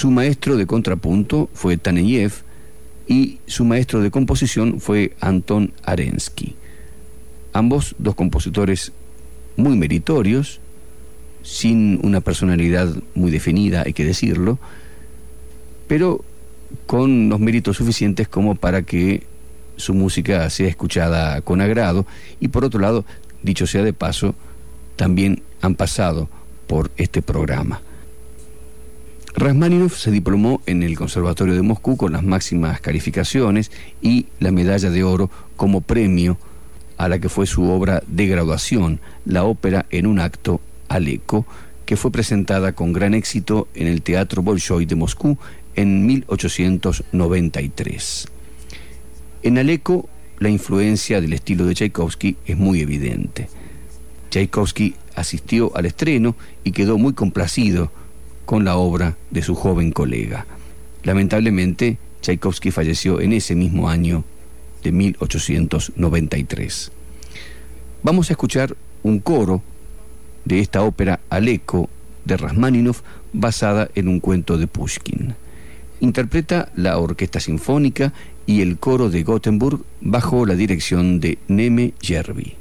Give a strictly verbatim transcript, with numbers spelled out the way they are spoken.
Su maestro de contrapunto fue Taneyev y su maestro de composición fue Anton Arensky. Ambos dos compositores muy meritorios, sin una personalidad muy definida, hay que decirlo, pero con los méritos suficientes como para que su música sea escuchada con agrado. Y por otro lado, dicho sea de paso, también han pasado por este programa. Rachmaninoff se diplomó en el Conservatorio de Moscú con las máximas calificaciones y la medalla de oro como premio a la que fue su obra de graduación, la ópera en un acto, Aleko, que fue presentada con gran éxito en el Teatro Bolshoi de Moscú en mil ochocientos noventa y tres. En Aleko, la influencia del estilo de Tchaikovsky es muy evidente. Tchaikovsky asistió al estreno y quedó muy complacido con la obra de su joven colega. Lamentablemente, Tchaikovsky falleció en ese mismo año de mil ochocientos noventa y tres. Vamos a escuchar un coro de esta ópera Aleko de Rachmaninoff, basada en un cuento de Pushkin. Interpreta la Orquesta Sinfónica y el Coro de Gotemburg bajo la dirección de Neme Jervi.